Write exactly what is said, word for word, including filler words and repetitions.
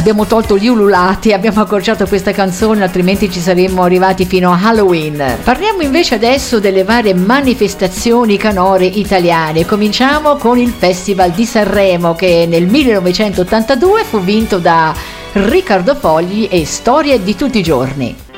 abbiamo tolto gli ululati, abbiamo accorciato questa canzone, altrimenti ci saremmo arrivati fino a Halloween. Parliamo invece adesso delle varie manifestazioni canore italiane. Cominciamo con il Festival di Sanremo, che nel millenovecentottantadue fu vinto da Riccardo Fogli e Storie di tutti i giorni.